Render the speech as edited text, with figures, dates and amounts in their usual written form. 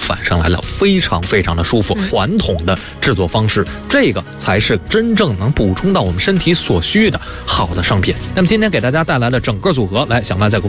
反上来了，非常非常的舒服。传统的制作方式，这个才是真正能补充到我们身体所需的好的商品。那么今天给大家带来了整个组合，来小麦再给